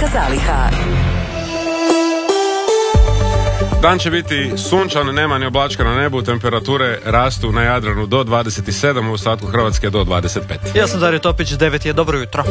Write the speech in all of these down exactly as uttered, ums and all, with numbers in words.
Velika zaliha. Dan će biti sunčan, nema ni oblačka na nebu, temperature rastu na Jadranu do dvadeset sedam, u ostatku Hrvatske do dvadeset pet. Ja sam Dario Topić, devet je, dobro jutro.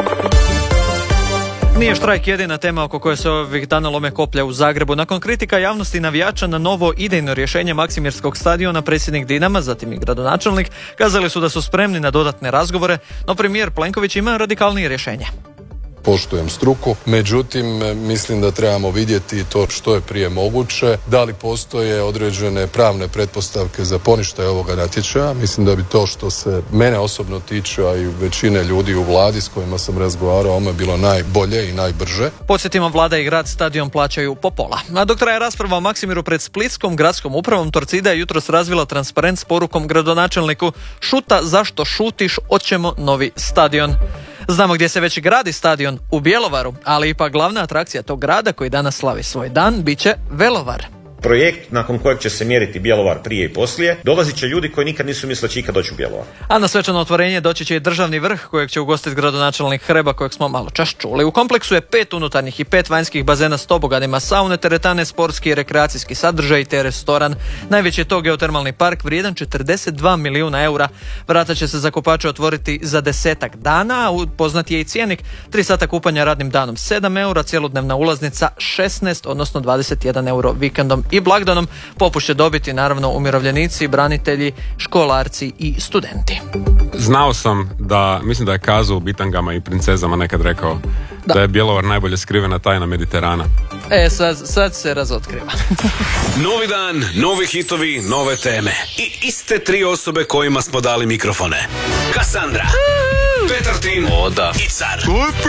Nije štrajk jedina tema oko koje se ovih dana lome koplja u Zagrebu. Nakon kritika javnosti navijača na novo idejno rješenje Maksimirskog stadiona, predsjednik Dinama, zatim i gradonačelnik, kazali su da su spremni na dodatne razgovore, no premijer Plenković ima radikalnije rješenje. Poštujem struku, međutim mislim da trebamo vidjeti to što je prije moguće, da li postoje određene pravne pretpostavke za poništaj ovoga natječaja. Mislim da bi to što se mene osobno tiče, a i većine ljudi u vladi s kojima sam razgovarao, ono je bilo najbolje i najbrže. Podsjetimo, vlada i grad stadion plaćaju po pola. A dok traje rasprava o Maksimiru pred Splitskom gradskom upravom, Torcida je jutros razvila transparent s porukom gradonačelniku: šuta, zašto šutiš, hoćemo novi stadion. Znamo gdje se već gradi stadion, u Bjelovaru, ali ipak glavna atrakcija tog grada koji danas slavi svoj dan bit će Velovar. Projekt nakon kojeg će se mjeriti Bjelovar prije i poslije. Dolazit će ljudi koji nikad nisu mislili će ikad doći u Bjelovar. A na svečano otvorenje doći će i državni vrh kojeg će ugostiti gradonačelnik Hreba, kojeg smo malo čas čuli. U kompleksu je pet unutarnjih i pet vanjskih bazena s toboganima, saune, teretane, sportski i rekreacijski sadržaj te restoran. Najveći je to geotermalni park vrijedan četrdeset dva milijuna eura. Vrata će se za kupače otvoriti za desetak dana, a poznat je i cijenik: tri sata kupanja radnim danom sedam eura, cjelodnevna ulaznica šesnaest, odnosno dvadeset jedan euro vikendom i blagdanom. Popust će dobiti naravno umirovljenici, branitelji, školarci i studenti. Znao sam da, mislim da je Kazo u Bitangama i princezama nekad rekao da, da je Bjelovar najbolje skrivena tajna Mediterana. E, sad, sad se razotkriva. Novi dan, novi hitovi, nove teme. I iste tri osobe kojima smo dali mikrofone. Kassandra, Petar Tin, Oda i Car.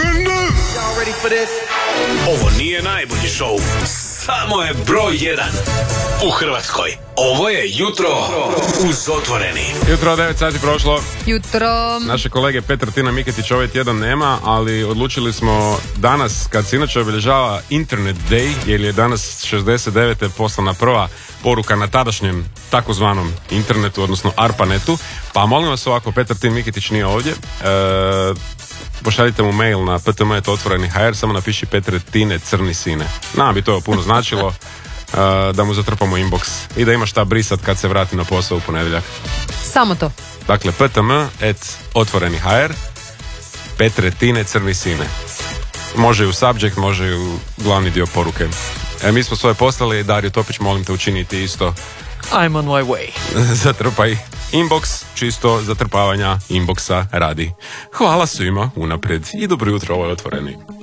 Ovo nije najbolji šou, samo je broj jedan u Hrvatskoj. Ovo je Jutro uz Otvoreni. Jutro devet sati prošlo. Jutro. Naše kolege Petar Tina Miketić ovaj tjedan nema, ali odlučili smo danas, kad se inače obilježava Internet Day, jer je danas šezdeset devete poslana prva poruka na tadašnjem takozvanom internetu, odnosno ARPANETu, pa molim vas ovako, Petar Tin Miketić nije ovdje, e, pošaljite mu mail na p t m at otvoreni dot h r, samo napiši Petre Tine crni sine. Nama bi to puno značilo, uh, da mu zatrpamo inbox i da ima šta brisat kad se vrati na posao u ponedjeljak. Samo to. Dakle, p t m at otvoreni dot h r, Petre Tine crni sine. Može i u subject, može i u glavni dio poruke. E, mi smo svoje poslali, Dario Topić, molim te učiniti isto. I'm on my way. Zatrpaj inbox, čisto zatrpavanja inboxa radi. Hvala svima unaprijed i dobro jutro, ovo je Otvoreni.